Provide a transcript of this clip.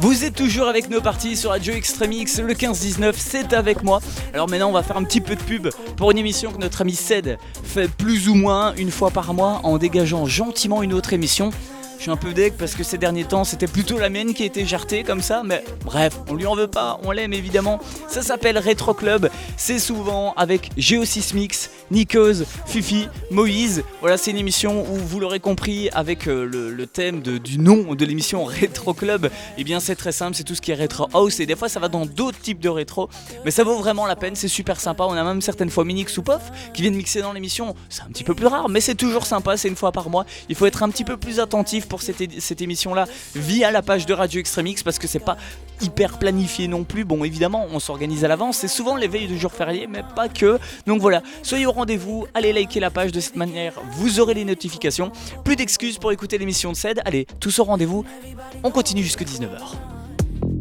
Vous êtes toujours avec nos parties sur Radio Extremix, le 15-19, c'est avec moi. Alors maintenant on va faire un petit peu de pub pour une émission que notre ami Ced fait plus ou moins une fois par mois en dégageant gentiment une autre émission. Je suis un peu deg parce que ces derniers temps c'était plutôt la mienne qui était jartée comme ça, mais bref, on lui en veut pas, on l'aime évidemment. Ça s'appelle Retro Club, c'est souvent avec Geosysmix, Nikos, Fifi, Moïse. Voilà, c'est une émission où vous l'aurez compris avec le thème du nom de l'émission Retro Club. Et bien c'est très simple, c'est tout ce qui est Retro House et des fois ça va dans d'autres types de rétro, mais ça vaut vraiment la peine, c'est super sympa. On a même certaines fois Minix ou Pof qui viennent mixer dans l'émission, c'est un petit peu plus rare mais c'est toujours sympa, c'est une fois par mois. Il faut être un petit peu plus attentif pour cette émission là via la page de Radio Extremix parce que c'est pas hyper planifié non plus. Bon évidemment on s'organise à l'avance, c'est souvent les veilles de jours fériés mais pas que. Donc voilà, soyez au rendez-vous, allez liker la page, de cette manière vous aurez les notifications. Plus d'excuses pour écouter l'émission de Ced. Allez, tous au rendez-vous, on continue jusqu'à 19h.